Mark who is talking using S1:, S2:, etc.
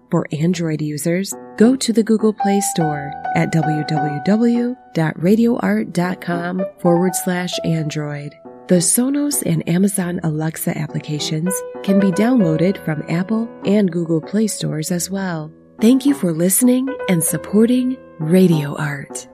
S1: For Android users, go to the Google Play Store at www.radioart.com/Android. The Sonos and Amazon Alexa applications can be downloaded from Apple and Google Play stores as well. Thank you for listening and supporting Radio Art.